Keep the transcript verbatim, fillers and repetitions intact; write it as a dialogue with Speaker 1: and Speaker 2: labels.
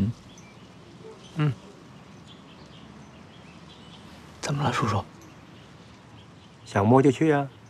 Speaker 1: 嗯，
Speaker 2: 嗯，
Speaker 1: 怎么了，叔叔？
Speaker 2: 想摸就去啊。